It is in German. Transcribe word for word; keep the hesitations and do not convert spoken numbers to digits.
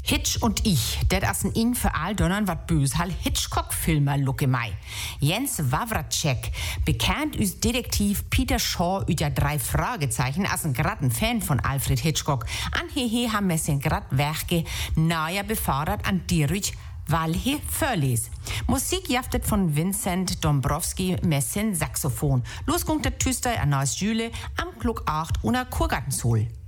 Hitch und ich, det as en in für all donnern wat bös hal Hitchcock-Filmer lucke mei. Jens Wawracek, bekannt üs Detektiv Peter Shaw üder drei Fragezeichen, as en gratten Fan von Alfred Hitchcock. An hehe ham es en grad Werke naja befahrt an dirich weil he verles. Musik jaftet von Vincent Dombrowski messen Saxophon. Los kommt der Tüster an neues Jüle am Klug acht und a Kurgartensohl.